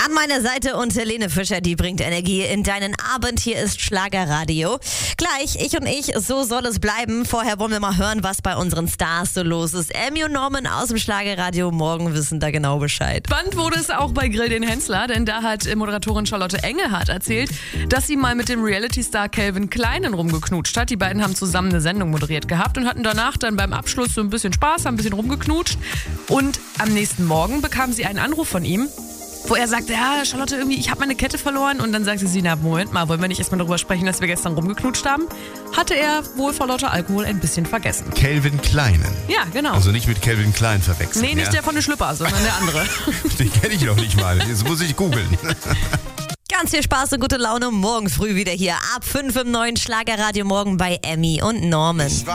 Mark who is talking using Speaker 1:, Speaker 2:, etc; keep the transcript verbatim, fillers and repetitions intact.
Speaker 1: An meiner Seite und Helene Fischer, die bringt Energie in deinen Abend. Hier ist Schlagerradio. Gleich, ich und ich, so soll es bleiben. Vorher wollen wir mal hören, was bei unseren Stars so los ist. Emmy und Norman aus dem Schlagerradio. Morgen wissen da genau Bescheid.
Speaker 2: Spannend wurde es auch bei Grill den Hensler, denn da hat Moderatorin Charlotte Engelhardt erzählt, dass sie mal mit dem Reality-Star Calvin Kleinen rumgeknutscht hat. Die beiden haben zusammen eine Sendung moderiert gehabt und hatten danach dann beim Abschluss so ein bisschen Spaß, haben ein bisschen rumgeknutscht. Und am nächsten Morgen bekam sie einen Anruf von ihm, wo er sagte, ja, Charlotte, irgendwie, ich habe meine Kette verloren. Und dann sagte sie, na, Moment mal, wollen wir nicht erstmal darüber sprechen, dass wir gestern rumgeknutscht haben? Hatte er wohl vor lauter Alkohol ein bisschen vergessen.
Speaker 3: Calvin Kleinen.
Speaker 2: Ja, genau.
Speaker 3: Also nicht mit Calvin Klein verwechseln.
Speaker 2: Nee, nicht
Speaker 3: ja?
Speaker 2: der von den Schlüpper, sondern der andere.
Speaker 3: Den kenne ich noch nicht mal. Das muss ich googeln.
Speaker 1: Ganz viel Spaß und gute Laune morgen früh wieder hier ab fünf im neuen Schlagerradio morgen bei Emmy und Norman.